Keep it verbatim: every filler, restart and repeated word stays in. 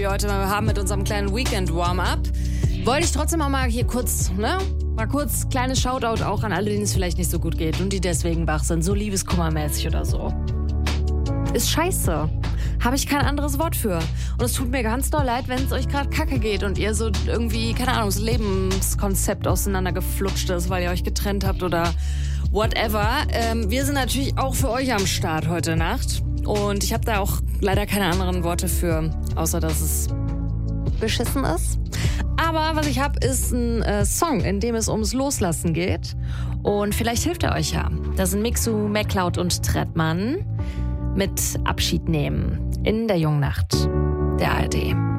wir heute haben mit unserem kleinen Weekend-Warm-Up, wollte ich trotzdem auch mal hier kurz, ne? Mal kurz kleines Shoutout auch an alle, denen es vielleicht nicht so gut geht und die deswegen wach sind, so liebeskummermäßig oder so. Ist scheiße. Habe ich kein anderes Wort für. Und es tut mir ganz doll leid, wenn es euch gerade kacke geht und ihr so irgendwie, keine Ahnung, das Lebenskonzept auseinandergeflutscht ist, weil ihr euch getrennt habt oder whatever. Ähm, wir sind natürlich auch für euch am Start heute Nacht. Und ich habe da auch leider keine anderen Worte für, außer dass es beschissen ist. Aber was ich habe, ist ein äh, Song, in dem es ums Loslassen geht. Und vielleicht hilft er euch ja. Das sind Mixu, MacLeod und Trettmann mit Abschied nehmen in der Jungnacht der A R D.